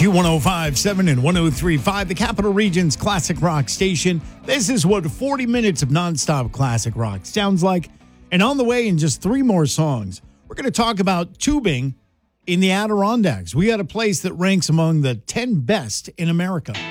Q1057 and 1035, the Capital Region's classic rock station. This is what 40 minutes of nonstop classic rock sounds like. And on the way in just 3 more songs, we're going to talk about tubing in the Adirondacks. We got a place that ranks among the 10 best in America.